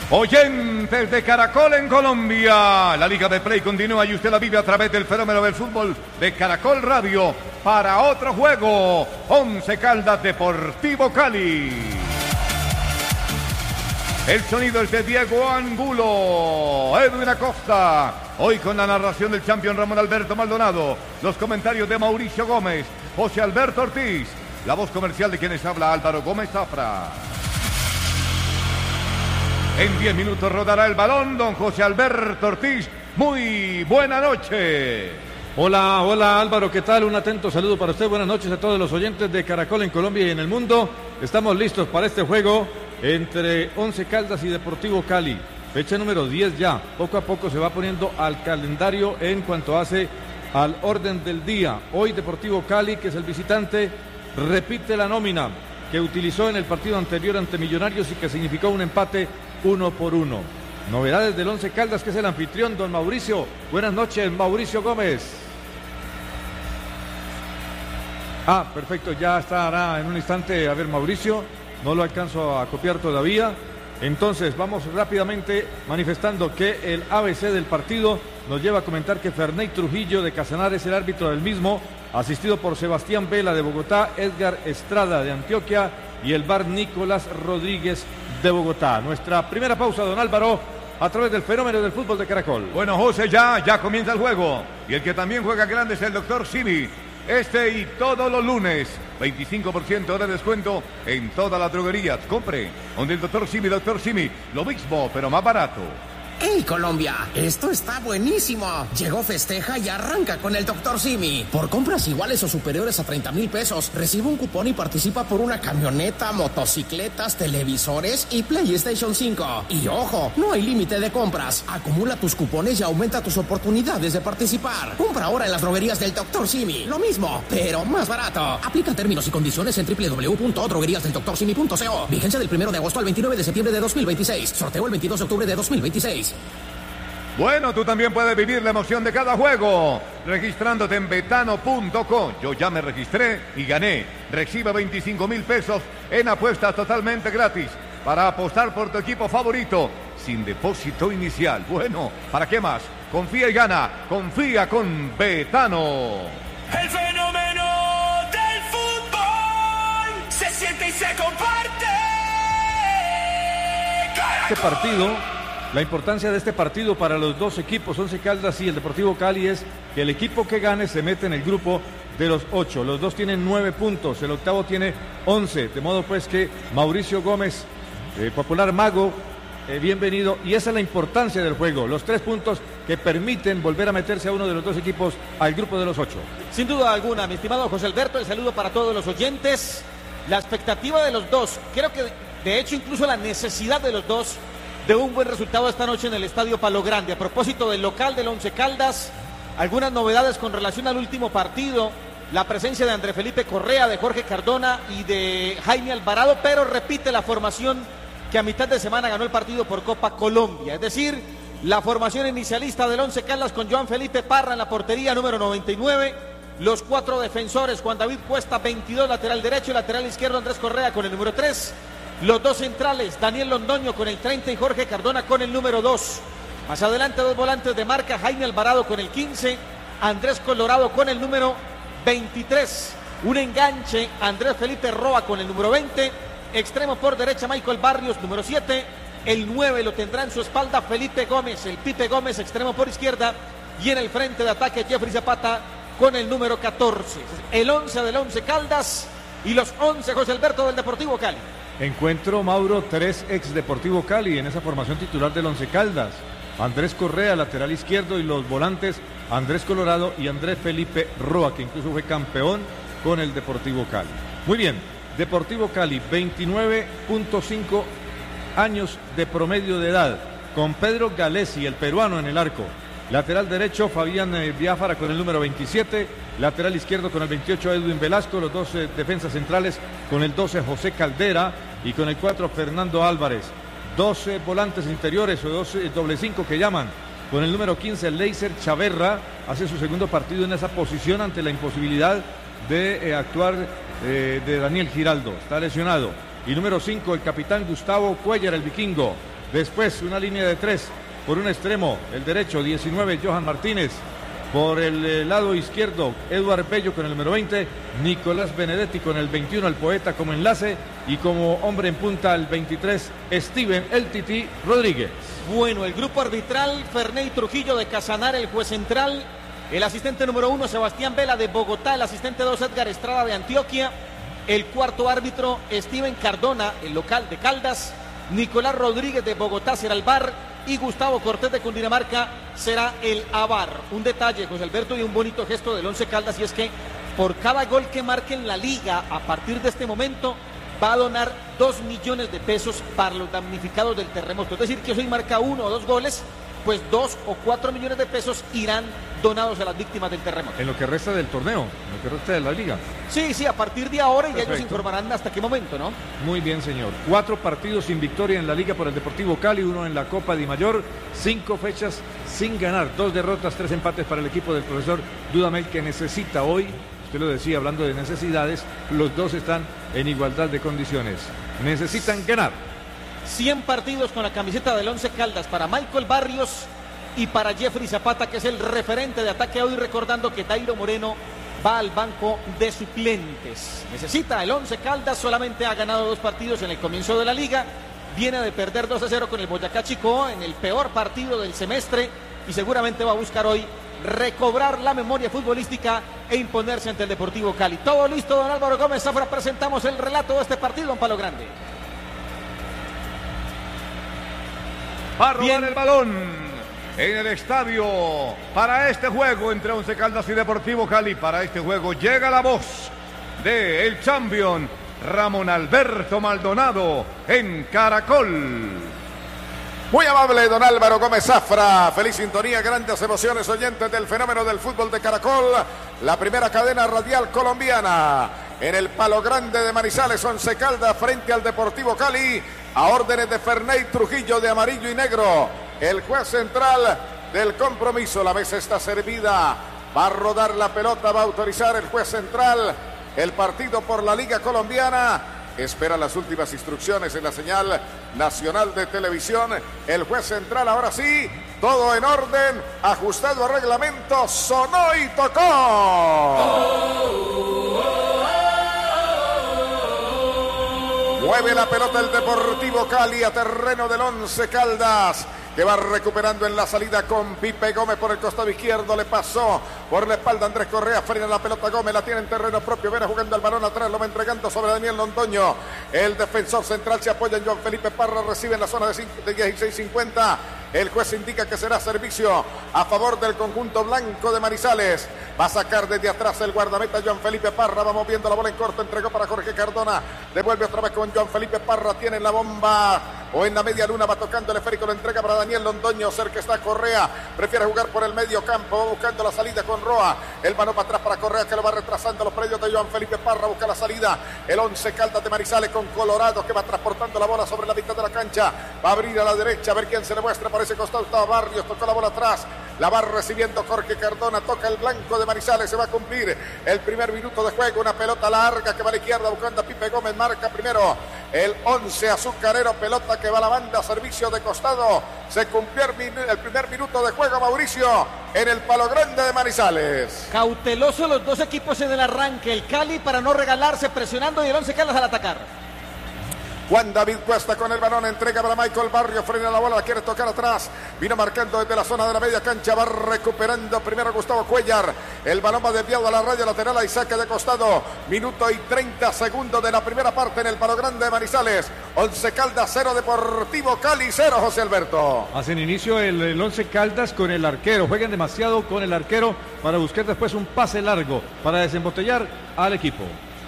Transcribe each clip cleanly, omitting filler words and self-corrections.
Oyentes de Caracol en Colombia, la Liga de Play continúa y usted la vive a través del fenómeno del fútbol de Caracol Radio para otro juego. Once Caldas Deportivo Cali. El sonido es de Diego Angulo, Edwin Acosta. Hoy con la narración del campeón Ramón Alberto Maldonado, los comentarios de Mauricio Gómez, José Alberto Ortiz, la voz comercial de quienes habla Álvaro Gómez Zafra. En 10 minutos rodará el balón don José Alberto Ortiz. Muy buena noche. Hola Álvaro, ¿qué tal? Un atento saludo para usted. Buenas noches a todos los oyentes de Caracol en Colombia y en el mundo. Estamos listos para este juego entre Once Caldas y Deportivo Cali. Fecha número 10 ya. Poco a poco se va poniendo al calendario en cuanto hace al orden del día. Hoy Deportivo Cali, que es el visitante, repite la nómina que utilizó en el partido anterior ante Millonarios y que significó un empate 1-1. Novedades del Once Caldas, que es el anfitrión, don Mauricio. Buenas noches, Mauricio Gómez. Perfecto, ya estará en un instante. A ver, Mauricio, no lo alcanzo a copiar todavía. Entonces, vamos rápidamente manifestando que el ABC del partido nos lleva a comentar que Ferney Trujillo de Casanare es el árbitro del mismo, asistido por Sebastián Vela de Bogotá, Edgar Estrada de Antioquia y el VAR Nicolás Rodríguez de Bogotá. Nuestra primera pausa, don Álvaro, a través del fenómeno del fútbol de Caracol. Bueno, José, ya comienza el juego. Y el que también juega grande es el doctor Simi. Este y todos los lunes, 25% de descuento en todas las droguerías. Compre donde el doctor Simi, lo mismo, pero más barato. ¡Hey, Colombia! Esto está buenísimo. Llegó Festeja y arranca con el Dr. Simi. Por compras iguales o superiores a 30,000 pesos, recibe un cupón y participa por una camioneta, motocicletas, televisores y PlayStation 5. Y ojo, no hay límite de compras. Acumula tus cupones y aumenta tus oportunidades de participar. Compra ahora en las droguerías del Dr. Simi. Lo mismo, pero más barato. Aplica términos y condiciones en www.drogueriasdeldoctorsimi.co. Vigencia del 1 de agosto al 29 de septiembre de 2026. Sorteo el 22 de octubre de 2026. Bueno, tú también puedes vivir la emoción de cada juego registrándote en betano.co. Yo ya me registré y gané. Recibe 25,000 pesos en apuestas totalmente gratis para apostar por tu equipo favorito sin depósito inicial. Bueno, ¿para qué más? Confía y gana. Confía con Betano. El fenómeno del fútbol se siente y se comparte. Este partido, la importancia de este partido para los dos equipos, Once Caldas y el Deportivo Cali, es que el equipo que gane se mete en el grupo de los 8. Los dos tienen 9 puntos, el octavo tiene 11. De modo pues que Mauricio Gómez, popular mago, bienvenido. Y esa es la importancia del juego, los 3 puntos que permiten volver a meterse a uno de los dos equipos al grupo de los 8. Sin duda alguna, mi estimado José Alberto, el saludo para todos los oyentes. La expectativa de los dos, creo que de hecho incluso la necesidad de los dos de un buen resultado esta noche en el Estadio Palo Grande. A propósito del local del Once Caldas, algunas novedades con relación al último partido, la presencia de André Felipe Correa, de Jorge Cardona y de Jaime Alvarado, pero repite la formación que a mitad de semana ganó el partido por Copa Colombia, es decir, la formación inicialista del Once Caldas con Joan Felipe Parra en la portería número 99, los 4 defensores, Juan David Cuesta 22, lateral derecho, y lateral izquierdo Andrés Correa con el número 3, los dos centrales, Daniel Londoño con el 30 y Jorge Cardona con el número 2. Más adelante 2 volantes de marca, Jaime Alvarado con el 15, Andrés Colorado con el número 23. Un enganche, Andrés Felipe Roa con el número 20. Extremo por derecha, Michael Barrios, número 7. El 9 lo tendrá en su espalda Felipe Gómez, el Pipe Gómez, extremo por izquierda. Y en el frente de ataque, Jeffrey Zapata con el número 14. El 11 del Once Caldas y los 11, José Alberto, del Deportivo Cali. Encuentro, Mauro, 3 ex Deportivo Cali en esa formación titular del Once Caldas. Andrés Correa, lateral izquierdo, y los volantes Andrés Colorado y Andrés Felipe Roa, que incluso fue campeón con el Deportivo Cali. Muy bien, Deportivo Cali, 29.5 años de promedio de edad, con Pedro Galesi, el peruano, en el arco. Lateral derecho, Fabián Biafara con el número 27. Lateral izquierdo con el 28, Edwin Velasco. Los dos defensas centrales con el 12, José Caldera. Y con el 4, Fernando Álvarez. 12 volantes interiores o 12 doble 5 que llaman. Con el número 15, Leiser Chaverra. Hace su segundo partido en esa posición ante la imposibilidad de actuar de Daniel Giraldo. Está lesionado. Y número 5, el capitán Gustavo Cuellar, el vikingo. Después una línea de 3. Por un extremo, el derecho, 19, Johan Martínez. Por el lado izquierdo, Eduard Bello con el número 20, Nicolás Benedetti con el 21, el poeta como enlace, y como hombre en punta el 23, Steven El Tití Rodríguez. Bueno, el grupo arbitral, Ferney Trujillo de Casanare, el juez central, el asistente número 1, Sebastián Vela de Bogotá, el asistente 2, Edgar Estrada de Antioquia, el cuarto árbitro, Steven Cardona, el local de Caldas, Nicolás Rodríguez de Bogotá será el VAR, y Gustavo Cortés de Cundinamarca será el AVAR. Un detalle, José Alberto, y un bonito gesto del Once Caldas, y es que por cada gol que marque en la liga a partir de este momento va a donar 2 millones de pesos para los damnificados del terremoto. Es decir, que si hoy marca 1 o 2 goles, pues 2 o 4 millones de pesos irán donados a las víctimas del terremoto. En lo que resta del torneo, en lo que resta de la liga. Sí, a partir de ahora, y Perfecto. ellos informarán hasta qué momento, ¿no? Muy bien, señor. 4 partidos sin victoria en la liga por el Deportivo Cali, 1 en la Copa Di Mayor, 5 fechas sin ganar, 2 derrotas, 3 empates para el equipo del profesor Dudamel, que necesita hoy, usted lo decía, hablando de necesidades, los dos están en igualdad de condiciones. Necesitan ganar. 100 partidos con la camiseta del Once Caldas para Michael Barrios y para Jeffrey Zapata, que es el referente de ataque hoy, recordando que Dairo Moreno va al banco de suplentes. Necesita el Once Caldas, solamente ha ganado 2 partidos en el comienzo de la liga, viene de perder 2-0 con el Boyacá Chicó en el peor partido del semestre, y seguramente va a buscar hoy recobrar la memoria futbolística e imponerse ante el Deportivo Cali. Todo listo, don Álvaro Gómez Zafra, presentamos el relato de este partido en Palo Grande. Va a robar el balón en el estadio para este juego entre Once Caldas y Deportivo Cali. Para este juego llega la voz del champion Ramón Alberto Maldonado en Caracol. Muy amable don Álvaro Gómez Zafra, feliz sintonía, grandes emociones, oyentes del fenómeno del fútbol de Caracol, la primera cadena radial colombiana. En el Palo Grande de Manizales, Once Caldas frente al Deportivo Cali, a órdenes de Ferney Trujillo de amarillo y negro, el juez central del compromiso. La mesa está servida, va a rodar la pelota, va a autorizar el juez central el partido por la Liga Colombiana. Espera las últimas instrucciones en la señal nacional de televisión. El juez central, ahora sí, todo en orden, ajustado a reglamento, sonó y tocó. Mueve la pelota el Deportivo Cali a terreno del Once Caldas, que va recuperando en la salida con Pipe Gómez por el costado izquierdo, le pasó por la espalda Andrés Correa, frena la pelota Gómez, la tiene en terreno propio, Vera jugando el balón atrás, lo va entregando sobre Daniel Londoño, el defensor central se apoya en Joan Felipe Parra, recibe en la zona de 16:50, el juez indica que será servicio a favor del conjunto blanco de Manizales, va a sacar desde atrás el guardameta Joan Felipe Parra, va moviendo la bola en corto, entregó para Jorge Cardona, devuelve otra vez con Joan Felipe Parra, tiene la bomba o en la media luna, va tocando el esférico, lo entrega para Daniel Londoño, cerca está Correa, prefiere jugar por el medio campo, va buscando la salida con Roa, el mano para atrás para Correa que lo va retrasando los predios de Joan Felipe Parra, busca la salida, el Once Caldas de Manizales con Colorado que va transportando la bola sobre la mitad de la cancha, va a abrir a la derecha, a ver quién se le muestra, por ese costado estaba Barrios, tocó la bola atrás, la va recibiendo Jorge Cardona, toca el blanco de Manizales, se va a cumplir el primer minuto de juego, una pelota larga que va a la izquierda buscando a Pipe Gómez, marca primero el Once Azucarero, pelota que va a la banda, servicio de costado, se cumplió el primer minuto de juego, Mauricio, en el Palo Grande de Manizales. Cauteloso los dos equipos en el arranque, el Cali para no regalarse, presionando, y el Once Caldas al atacar. Juan David Cuesta con el balón, entrega para Michael Barrios, frena la bola, la quiere tocar atrás, vino marcando desde la zona de la media cancha, va recuperando primero Gustavo Cuellar, el balón va desviado a la raya lateral, hay saque de costado, minuto y 30 segundos de la primera parte en el Palo Grande de Manizales, Once Caldas 0, Deportivo Cali 0, José Alberto. Hacen inicio el Once Caldas con el arquero, juegan demasiado con el arquero para buscar después un pase largo, para desembotellar al equipo.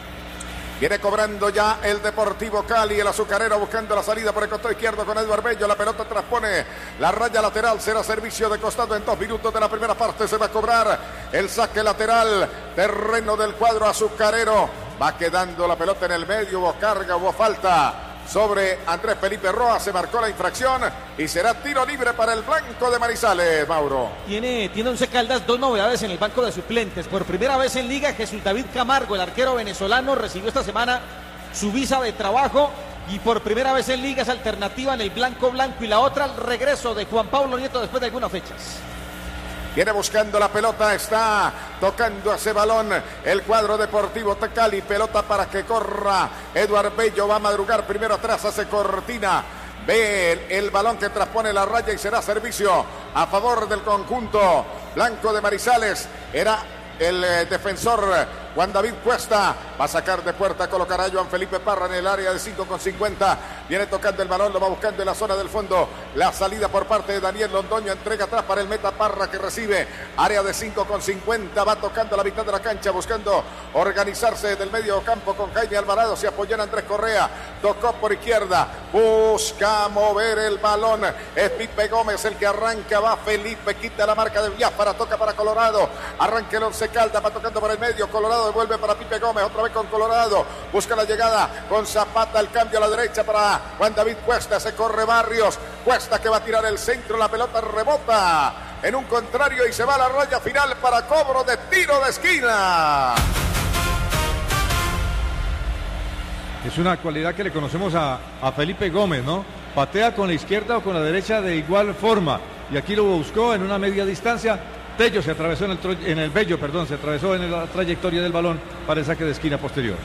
Viene cobrando ya el Deportivo Cali, el azucarero buscando la salida por el costado izquierdo con Eduard Bello, la pelota transpone la raya lateral, será servicio de costado en 2 minutos de la primera parte, se va a cobrar el saque lateral, terreno del cuadro azucarero, va quedando la pelota en el medio, hubo carga, hubo falta sobre Andrés Felipe Roa, se marcó la infracción y será tiro libre para el blanco de Manizales, Mauro. Tiene Once Caldas 2 novedades en el banco de suplentes. Por primera vez en Liga, Jesús David Camargo, el arquero venezolano, recibió esta semana su visa de trabajo y por primera vez en liga es alternativa en el blanco y la otra el regreso de Juan Pablo Nieto después de algunas fechas. Viene buscando la pelota, está tocando ese balón el cuadro Deportivo Cali, pelota para que corra Eduard Bello, va a madrugar primero atrás, hace cortina, ve el balón que transpone la raya y será servicio a favor del conjunto blanco de Manizales. Era el defensor Juan David Cuesta, va a sacar de puerta, colocará a Joan Felipe Parra en el área de 5,50, viene tocando el balón, lo va buscando en la zona del fondo, la salida por parte de Daniel Londoño, entrega atrás para el meta Parra que recibe, área de 5,50, va tocando la mitad de la cancha, buscando organizarse del medio campo con Jaime Alvarado, se apoyó en Andrés Correa, tocó por izquierda, busca mover el balón, es Pipe Gómez el que arranca, va Felipe, quita la marca de Biafara, toca para Colorado, arranca el Once Caldas, va tocando por el medio, Colorado devuelve para Pipe Gómez, otra vez con Colorado, busca la llegada con Zapata, el cambio a la derecha para Juan David Cuesta, se corre Barrios, Cuesta que va a tirar el centro, la pelota rebota en un contrario y se va a la raya final para cobro de tiro de esquina. Es una cualidad que le conocemos a Felipe Gómez, ¿no? Patea con la izquierda o con la derecha de igual forma, y aquí lo buscó en una media distancia. Tello se atravesó se atravesó en la trayectoria del balón para el saque de esquina posterior.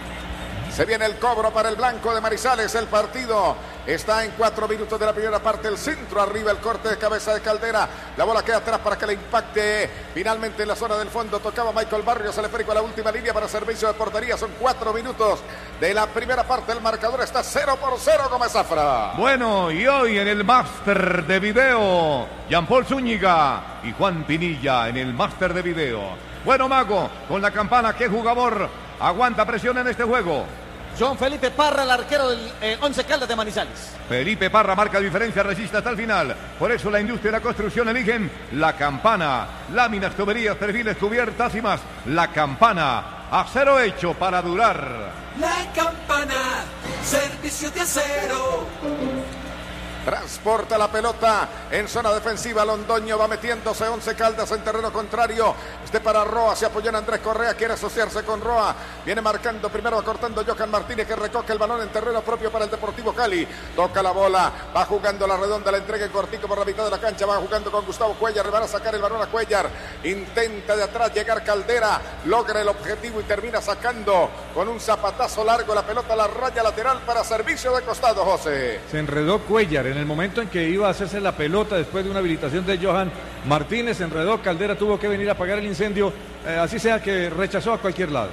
Se viene el cobro para el blanco de Manizales. El partido está en 4 minutos de la primera parte. El centro arriba, el corte de cabeza de Caldera. La bola queda atrás para que le impacte finalmente en la zona del fondo. Tocaba Michael Barrios, el esférico a la última línea para servicio de portería. Son 4 minutos de la primera parte. El marcador está 0-0 Gómez Zafra. Bueno, y hoy en el máster de video, Jean-Paul Zúñiga y Juan Pinilla en el máster de video. Bueno, Mago, con la campana, ¿qué jugador aguanta presión en este juego? John Felipe Parra, el arquero del Once Caldas de Manizales. Felipe Parra marca diferencia, resiste hasta el final. Por eso la industria y la construcción eligen la campana. Láminas, tuberías, perfiles, cubiertas y más. La campana, acero hecho para durar. La campana, servicio de acero. Transporta la pelota en zona defensiva. Londoño va metiéndose. Once Caldas en terreno contrario. Para Roa, se apoyó en Andrés Correa, quiere asociarse con Roa. Viene marcando primero, acortando Johan Martínez, que recoge el balón en terreno propio para el Deportivo Cali. Toca la bola, va jugando la redonda, la entrega en cortico por la mitad de la cancha. Va jugando con Gustavo Cuellar, le van a sacar el balón a Cuellar. Intenta de atrás llegar Caldera, logra el objetivo y termina sacando con un zapatazo largo la pelota a la raya lateral para servicio de costado, José. Se enredó Cuellar en el momento en que iba a hacerse la pelota después de una habilitación de Johan Martínez. Se enredó, Caldera tuvo que venir a apagar el incendio, así sea que rechazó a cualquier lado.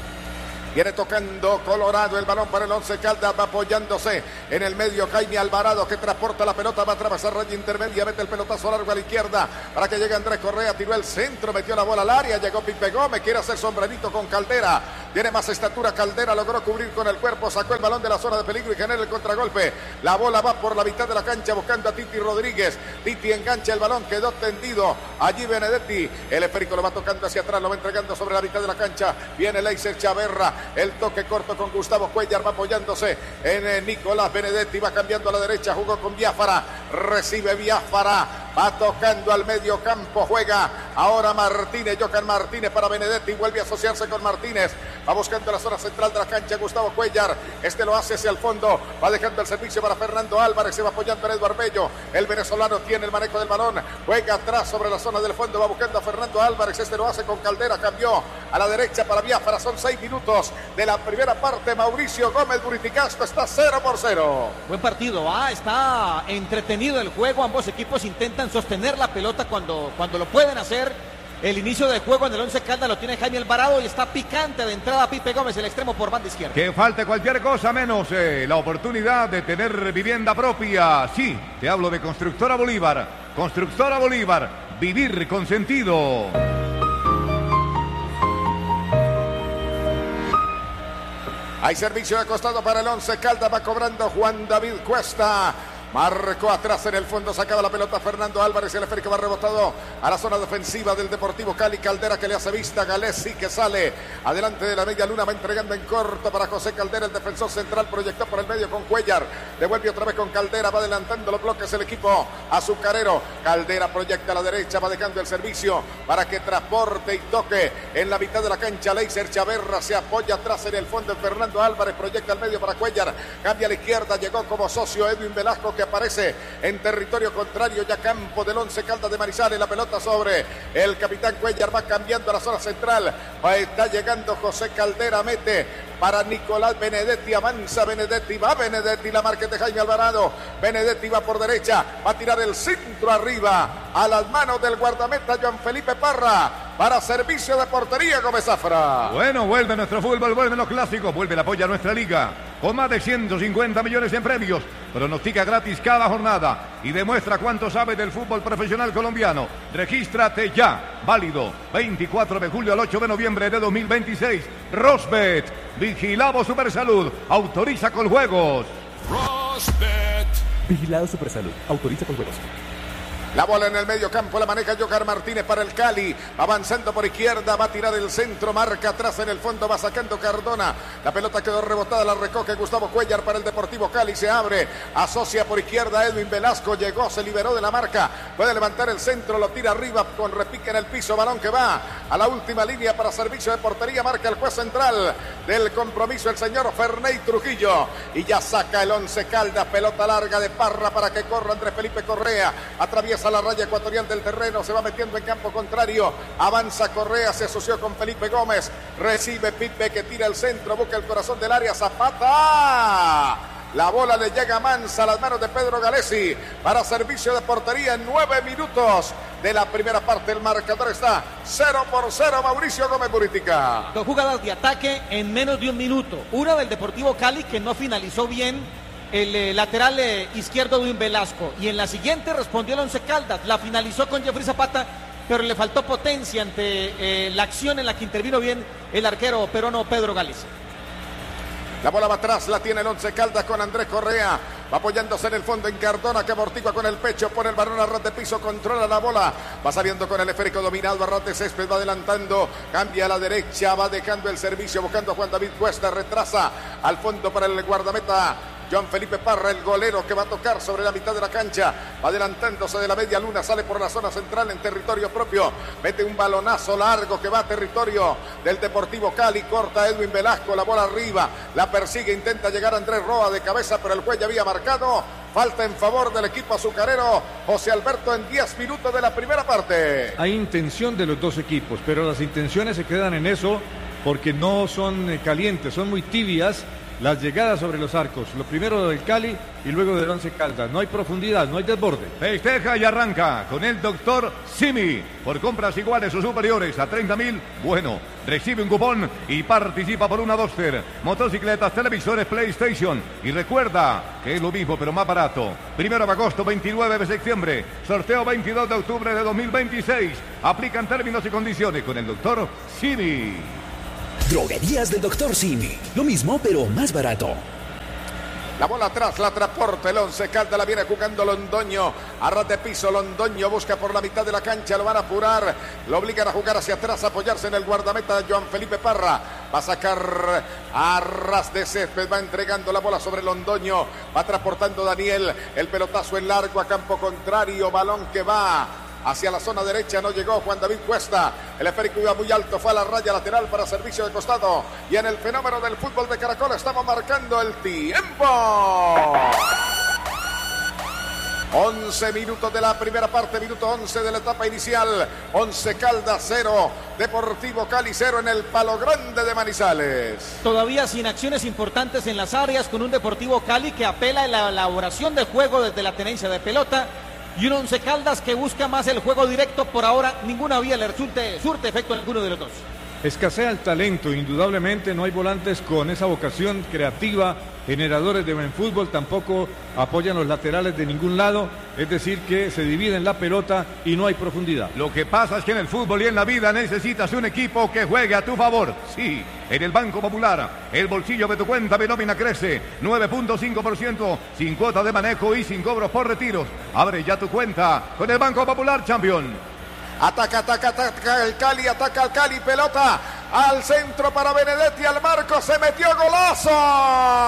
Viene tocando Colorado, el balón para el Once Caldas, va apoyándose en el medio Jaime Alvarado, que transporta la pelota, va a atravesar raya intermedia, mete el pelotazo largo a la izquierda para que llegue Andrés Correa, tiró el centro, metió la bola al área, llegó Pipe Gómez, quiere hacer sombrerito con Caldera, tiene más estatura Caldera, logró cubrir con el cuerpo, sacó el balón de la zona de peligro y genera el contragolpe. La bola va por la mitad de la cancha buscando a Titi Rodríguez, Titi engancha el balón, quedó tendido allí Benedetti, el esférico lo va tocando hacia atrás, lo va entregando sobre la mitad de la cancha, viene Leiser Chaverra, el toque corto con Gustavo Cuellar, va apoyándose en Nicolás Benedetti, va cambiando a la derecha, jugó con Biafara, recibe Biafara, va tocando al medio campo, juega ahora Martínez, Johan Martínez para Benedetti, vuelve a asociarse con Martínez, va buscando la zona central de la cancha Gustavo Cuellar, este lo hace hacia el fondo, va dejando el servicio para Fernando Álvarez, se va apoyando en Eduard Bello, el venezolano tiene el manejo del balón, juega atrás sobre la zona del fondo, va buscando a Fernando Álvarez, este lo hace con Caldera, cambió a la derecha para Biafara, son 6 minutos de la primera parte. Mauricio Gómez Buriticastro, está 0-0. Buen partido, está entretenido el juego, ambos equipos intentan sostener la pelota cuando lo pueden hacer. El inicio del juego en el Once Caldas lo tiene Jaime Alvarado y está picante de entrada Pipe Gómez, el extremo por banda izquierda. Que falte cualquier cosa menos la oportunidad de tener vivienda propia. Sí, te hablo de Constructora Bolívar. Constructora Bolívar, vivir con sentido. Hay servicio de costado para el Once Caldas, va cobrando Juan David Cuesta. Marcó atrás en el fondo, sacaba la pelota Fernando Álvarez, el esférico va rebotado a la zona defensiva del Deportivo Cali. Caldera que le hace vista, Galesi que sale adelante de la media luna, va entregando en corto para José Caldera, el defensor central, proyectó por el medio con Cuellar, devuelve otra vez con Caldera, va adelantando los bloques el equipo azucarero. Caldera proyecta a la derecha, va dejando el servicio para que transporte y toque en la mitad de la cancha. Leiser Chaverra se apoya atrás en el fondo, Fernando Álvarez proyecta al medio para Cuellar, cambia a la izquierda, llegó como socio Edwin Velasco, que aparece en territorio contrario, ya campo del Once Caldas de Manizales. La pelota sobre el capitán Cuellar, va cambiando a la zona central, está llegando José Caldera, mete para Nicolás Benedetti, avanza Benedetti, va Benedetti, la marca de Jaime Alvarado. Benedetti va por derecha, va a tirar el centro arriba a las manos del guardameta Joan Felipe Parra para servicio de portería Gómez Zafra. Bueno, vuelve nuestro fútbol, vuelven los clásicos, vuelve el apoyo a nuestra liga con más de 150 millones en premios. Pronostica gratis cada jornada y demuestra cuánto sabe del fútbol profesional colombiano. Regístrate ya, válido 24 de julio al 8 de noviembre de 2026. Rosbet, vigilado Supersalud, autoriza con juegos. Rosbet. Vigilado Supersalud, autoriza con juegos. La bola en el medio campo, la maneja Jocar Martínez para el Cali, avanzando por izquierda, va a tirar el centro, marca atrás en el fondo, va sacando Cardona, la pelota quedó rebotada, la recoge Gustavo Cuellar para el Deportivo Cali, se abre, asocia por izquierda Edwin Velasco, llegó, se liberó de la marca, puede levantar el centro, lo tira arriba con repique en el piso, balón que va a la última línea para servicio de portería, marca el juez central del compromiso, el señor Ferney Trujillo, y ya saca el Once Caldas, pelota larga de Parra para que corra Andrés Felipe Correa, atraviesa a la raya ecuatorial del terreno, se va metiendo en campo contrario, avanza Correa, se asoció con Felipe Gómez, recibe Pipe que tira el centro, busca el corazón del área, Zapata, la bola le llega a Mansa a las manos de Pedro Galesi para servicio de portería en 9 minutos de la primera parte. El marcador está 0-0, Mauricio Gómez Buritica. 2 jugadas de ataque en menos de un minuto, una del Deportivo Cali que no finalizó bien el lateral izquierdo de Velasco, y en la siguiente respondió el Once Caldas, la finalizó con Jeffrey Zapata, pero le faltó potencia ante la acción en la que intervino bien el arquero peruano Pedro Galesi. La bola va atrás, la tiene el Once Caldas con Andrés Correa, va apoyándose en el fondo en Cardona, que amortigua con el pecho, pone el balón a ras de piso, controla la bola, va saliendo con el esférico dominado, a ras de césped, va adelantando, cambia a la derecha, va dejando el servicio, buscando a Juan David Cuesta, retrasa al fondo para el guardameta Joan Felipe Parra, el golero que va a tocar sobre la mitad de la cancha, va adelantándose de la media luna, sale por la zona central en territorio propio, mete un balonazo largo que va a territorio del Deportivo Cali, corta Edwin Velasco, la bola arriba, la persigue, intenta llegar Andrés Roa de cabeza, pero el juez ya había marcado, falta en favor del equipo azucarero, José Alberto, en 10 minutos de la primera parte. Hay intención de los dos equipos, pero las intenciones se quedan en eso porque no son calientes, son muy tibias las llegadas sobre los arcos, lo primero del Cali y luego del Once Caldas. No hay profundidad, no hay desborde. Festeja y arranca con el doctor Simi. Por compras iguales o superiores a 30.000, bueno, recibe un cupón y participa por una Duster, motocicletas, televisores, PlayStation. Y recuerda que es lo mismo pero más barato. 1 de agosto, 29 de septiembre, sorteo 22 de octubre de 2026. Aplican términos y condiciones con el doctor Simi. Droguerías del Dr. Simi. Lo mismo, pero más barato. La bola atrás, la transporta el Once Caldas, la viene jugando Londoño, a ras de piso, Londoño busca por la mitad de la cancha, lo van a apurar, lo obligan a jugar hacia atrás, a apoyarse en el guardameta Joan Felipe Parra, va a sacar a ras de césped, va entregando la bola sobre Londoño, va transportando Daniel, el pelotazo en largo a campo contrario, balón que va hacia la zona derecha, no llegó Juan David Cuesta, el esférico iba muy alto, fue a la raya lateral para servicio de costado, y en el fenómeno del fútbol de Caracol estamos marcando el tiempo. 11 minutos de la primera parte, minuto 11 de la etapa inicial, Once Caldas 0, Deportivo Cali 0 en el Palo Grande de Manizales. Todavía sin acciones importantes en las áreas, con un Deportivo Cali que apela a la elaboración del juego desde la tenencia de pelota, y un Once Caldas que busca más el juego directo. Por ahora ninguna vía le surte efecto a ninguno de los dos. Escasea el talento, indudablemente no hay volantes con esa vocación creativa, generadores de buen fútbol, tampoco apoyan los laterales de ningún lado, es decir que se dividen la pelota y no hay profundidad. Lo que pasa es que en el fútbol y en la vida necesitas un equipo que juegue a tu favor. Sí, en el Banco Popular, el bolsillo de tu cuenta de nómina crece 9.5%, sin cuota de manejo y sin cobros por retiros. Abre ya tu cuenta con el Banco Popular, campeón. Ataca el Cali, pelota al centro para Benedetti, al marco, se metió, golazo.